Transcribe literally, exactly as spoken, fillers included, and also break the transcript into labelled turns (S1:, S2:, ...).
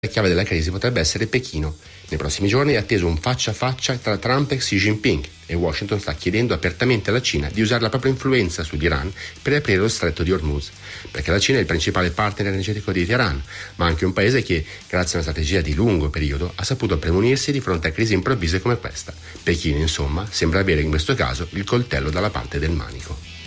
S1: La chiave della crisi potrebbe essere Pechino. Nei prossimi giorni è atteso un faccia a faccia tra Trump e Xi Jinping e Washington sta chiedendo apertamente alla Cina di usare la propria influenza sull'Iran per aprire lo stretto di Hormuz, perché la Cina è il principale partner energetico di Teheran, ma anche un paese che, grazie a una strategia di lungo periodo, ha saputo premunirsi di fronte a crisi improvvise come questa. Pechino, insomma, sembra avere in questo caso il coltello dalla parte del manico.